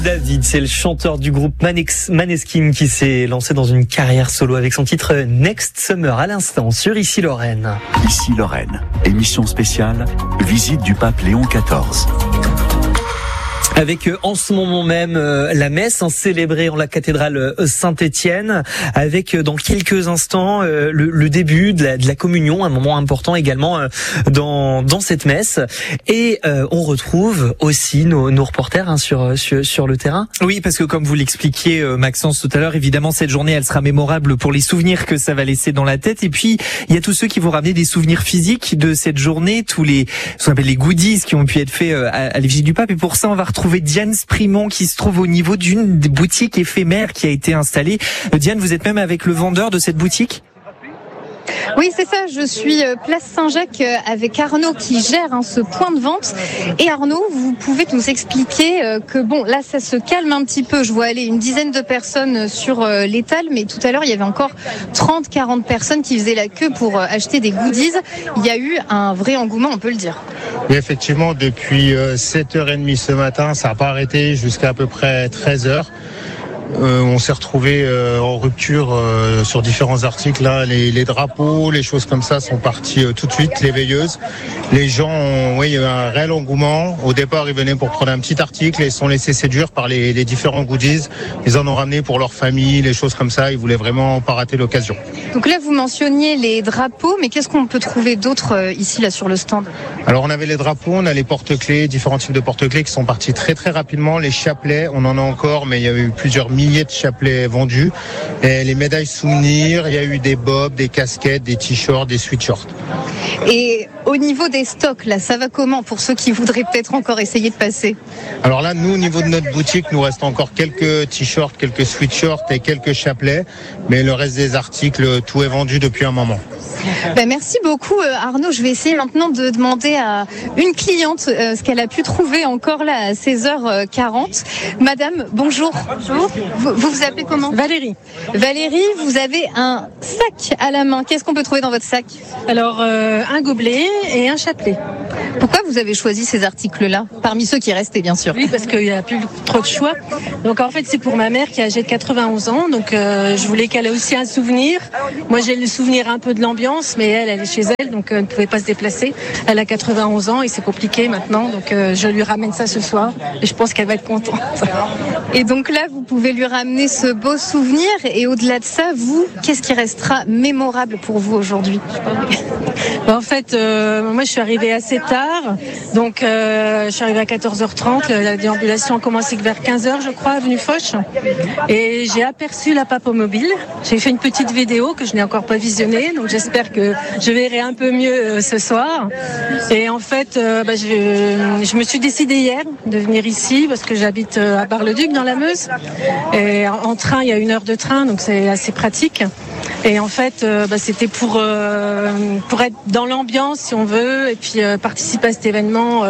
David, c'est le chanteur du groupe Maneskin qui s'est lancé dans une carrière solo avec son titre Next Summer à l'instant sur Ici Lorraine. Ici Lorraine, émission spéciale, visite du pape Léon XIV. Avec en ce moment même la messe célébrée en la cathédrale Saint-Étienne, avec dans quelques instants le début de la communion, un moment important également dans cette messe. Et on retrouve aussi nos reporters sur le terrain. Oui, parce que comme vous l'expliquiez Maxence tout à l'heure, évidemment cette journée elle sera mémorable pour les souvenirs que ça va laisser dans la tête. Et puis il y a tous ceux qui vont ramener des souvenirs physiques de cette journée, tous ce qu'on appelle les goodies qui ont pu être faits à l'effigie du pape. Et pour ça on va retrouver Diane Sprimont qui se trouve au niveau d'une boutique éphémère qui a été installée. Diane, vous êtes même avec le vendeur de cette boutique ? Oui, c'est ça. Je suis place Saint-Jacques avec Arnaud qui gère ce point de vente. Et Arnaud, vous pouvez nous expliquer que bon, là, ça se calme un petit peu. Je vois aller une dizaine de personnes sur l'étal, mais tout à l'heure, il y avait encore 30-40 personnes qui faisaient la queue pour acheter des goodies. Il y a eu un vrai engouement, on peut le dire. Oui, effectivement, depuis 7h30 ce matin, ça n'a pas arrêté jusqu'à à peu près 13h. On s'est retrouvé en rupture sur différents articles. Là, les drapeaux, les choses comme ça sont partis tout de suite, les veilleuses. Les gens, il y a eu un réel engouement. Au départ, ils venaient pour prendre un petit article et ils se sont laissés séduire par les différents goodies. Ils en ont ramené pour leur famille, les choses comme ça. Ils voulaient vraiment pas rater l'occasion. Donc là, vous mentionniez les drapeaux, mais qu'est-ce qu'on peut trouver d'autre ici, là, sur le stand ? Alors, on avait les drapeaux, on a les porte-clés, différents types de porte-clés qui sont partis très très rapidement. Les chapelets, on en a encore, mais il y a eu plusieurs milliers de chapelets vendus. Et les médailles souvenirs, il y a eu des bobs, des casquettes, des t-shirts, des sweatshirts. Et au niveau des stocks, là, ça va comment pour ceux qui voudraient peut-être encore essayer de passer ? Alors là, nous, au niveau de notre boutique, nous reste encore quelques t-shirts, quelques sweatshirts et quelques chapelets. Mais le reste des articles, tout est vendu depuis un moment. Merci beaucoup Arnaud. Je vais essayer maintenant de demander à une cliente ce qu'elle a pu trouver encore là à 16h40. Madame, bonjour. Bonjour. Vous vous appelez comment ? Valérie. Valérie, vous avez un sac à la main. Qu'est-ce qu'on peut trouver dans votre sac ? Alors un gobelet et un chapelet. Pourquoi vous avez choisi ces articles-là ? Parmi ceux qui restaient, bien sûr. Oui, parce qu'il n'y a plus trop de choix. Donc en fait, c'est pour ma mère qui est âgée de 91 ans. Donc je voulais qu'elle ait aussi un souvenir. Moi, j'ai le souvenir un peu de l'ambiance, mais elle est chez elle, donc elle ne pouvait pas se déplacer. Elle a 91 ans et c'est compliqué maintenant. Donc je lui ramène ça ce soir et je pense qu'elle va être contente. Et donc là, vous pouvez lui ramener ce beau souvenir. Et au-delà de ça, vous, qu'est-ce qui restera mémorable pour vous aujourd'hui ? En fait, moi, je suis arrivée assez tard. Donc, je suis arrivée à 14h30. La déambulation a commencé vers 15h, je crois, avenue Foch. Et j'ai aperçu la Papomobile. J'ai fait une petite vidéo que je n'ai encore pas visionnée. Donc, j'espère que je verrai un peu mieux ce soir. Et en fait, je me suis décidée hier de venir ici parce que j'habite à Bar-le-Duc, dans la Meuse. Et en train, il y a 1 heure de train, donc c'est assez pratique. Et en fait, c'était pour être dans l'ambiance, si on veut, et puis participer à cet événement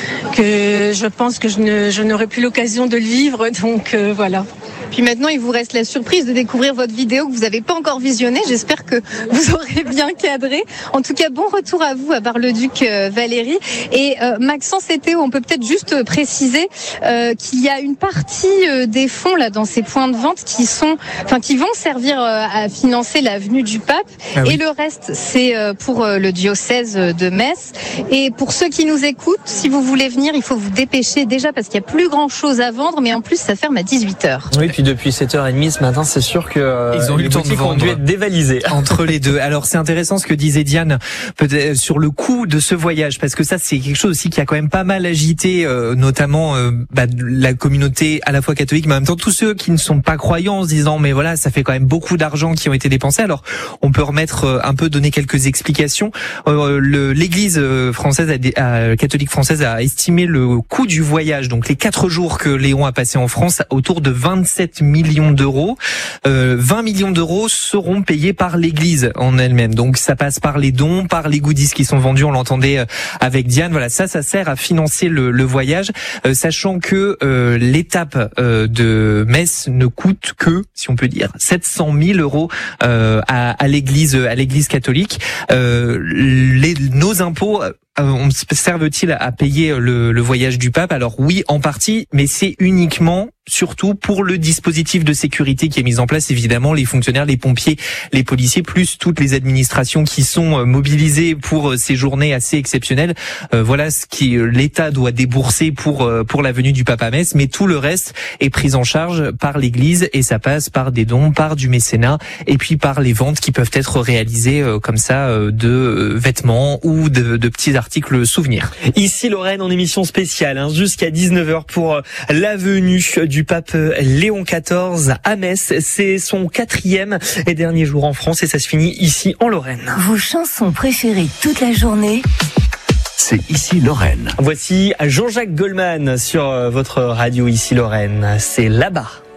que je pense que je n'aurai plus l'occasion de le vivre. Donc voilà. Puis maintenant, il vous reste la surprise de découvrir votre vidéo que vous n'avez pas encore visionnée. J'espère que vous aurez bien cadré. En tout cas, bon retour à vous à Bar-le-Duc, Valérie. Et Maxence et Théo, on peut peut-être juste préciser qu'il y a une partie des fonds là dans ces points de vente qui vont servir à financer l'avenue du Pape. Ah oui. Et le reste, c'est pour le diocèse de Metz. Et pour ceux qui nous écoutent, si vous voulez venir, il faut vous dépêcher déjà parce qu'il n'y a plus grand-chose à vendre. Mais en plus, ça ferme à 18h. Oui, puis depuis 7h30 ce matin, c'est sûr que ils ont eu le temps de vendre. Ont dû être dévalisées. Entre les deux. Alors c'est intéressant ce que disait Diane peut-être sur le coût de ce voyage, parce que ça c'est quelque chose aussi qui a quand même pas mal agité notamment la communauté à la fois catholique, mais en même temps tous ceux qui ne sont pas croyants en se disant mais voilà, ça fait quand même beaucoup d'argent qui ont été dépensés. Alors on peut remettre un peu, donner quelques explications. L'Église française catholique française a estimé le coût du voyage, donc les 4 jours que Léon a passé en France, autour de 27 millions d'euros. 20 millions d'euros seront payés par l'Église en elle-même. Donc ça passe par les dons, par les goodies qui sont vendus. On l'entendait avec Diane. Voilà, ça sert à financer le voyage, sachant que l'étape de Metz ne coûte que, si on peut dire, 700 000 euros à l'Église catholique. Nos impôts servent-ils à payer le voyage du pape? Alors oui, en partie, mais c'est uniquement surtout pour le dispositif de sécurité qui est mis en place, évidemment, les fonctionnaires, les pompiers, les policiers, plus toutes les administrations qui sont mobilisées pour ces journées assez exceptionnelles. Voilà ce qui l'État doit débourser pour la venue du pape à Metz, mais tout le reste est pris en charge par l'Église et ça passe par des dons, par du mécénat et puis par les ventes qui peuvent être réalisées comme ça de vêtements ou de petits articles souvenirs. Ici Lorraine en émission spéciale jusqu'à 19h pour la venue du pape Léon XIV à Metz. C'est son 4e et dernier jour en France et ça se finit ici en Lorraine. Vos chansons préférées toute la journée, c'est Ici Lorraine. Voici Jean-Jacques Goldman sur votre radio Ici Lorraine. C'est là-bas.